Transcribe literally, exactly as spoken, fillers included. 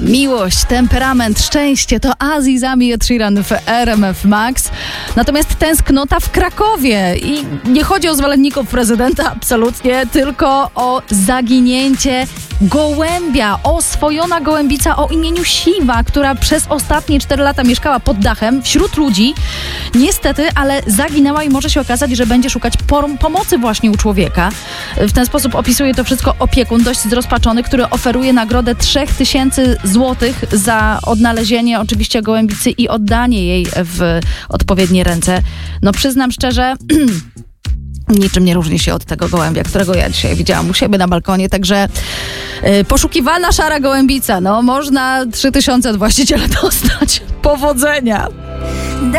Miłość, temperament, szczęście to Aziz Ami Ed Sheeran w R M F Max. Natomiast tęsknota w Krakowie. I nie chodzi o zwolenników prezydenta, absolutnie, tylko o zaginięcie gołębia. Oswojona gołębica o imieniu Siwa, która przez ostatnie cztery lata mieszkała pod dachem wśród ludzi. Niestety, ale zaginęła i może się okazać, że będzie szukać pom- pomocy właśnie u człowieka. W ten sposób opisuje to wszystko opiekun, dość zrozpaczony, który oferuje nagrodę trzech tysięcy złotych za odnalezienie oczywiście gołębicy i oddanie jej w odpowiednie ręce. No przyznam szczerze... Niczym nie różni się od tego gołębia, którego ja dzisiaj widziałam u siebie na balkonie, także yy, poszukiwana szara gołębica, no można trzy tysiące od właściciela dostać. Powodzenia!